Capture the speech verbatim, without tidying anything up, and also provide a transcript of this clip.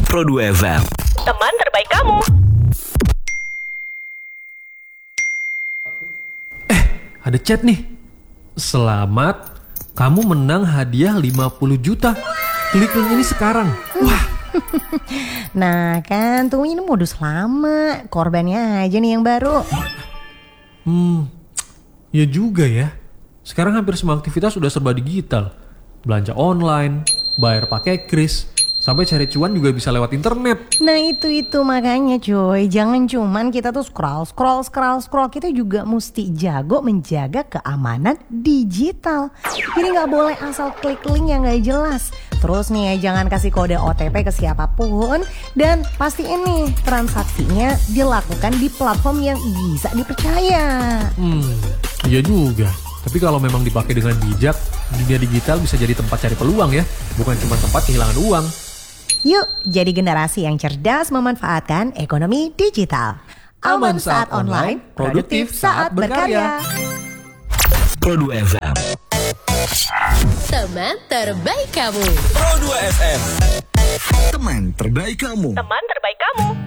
Pro dua F M, teman terbaik kamu. Eh, ada chat nih. Selamat, kamu menang hadiah lima puluh juta. Klik link ini sekarang. Wah. Nah kan, tuh ini modus lama. Korbannya aja nih yang baru. Hmm, ya juga ya. Sekarang hampir semua aktivitas sudah serba digital. Belanja online, bayar pakai kris, sampai cari cuan juga bisa lewat internet. Nah itu-itu makanya coy, jangan cuman kita tuh scroll, scroll, scroll, scroll. Kita juga mesti jago menjaga keamanan digital. Jadi gak boleh asal klik link yang gak jelas. Terus nih ya, jangan kasih kode O T P ke siapapun. Dan pastiin nih transaksinya dilakukan di platform yang bisa dipercaya. Hmm, iya juga. Tapi kalau memang dipakai dengan bijak, dunia digital bisa jadi tempat cari peluang ya. Bukan cuma tempat kehilangan uang. Yuk, jadi generasi yang cerdas memanfaatkan ekonomi digital. Aman saat online, produktif saat berkarya. Pro dua F M, Teman terbaik kamu. Pro dua F M, teman terbaik kamu. Teman terbaik kamu.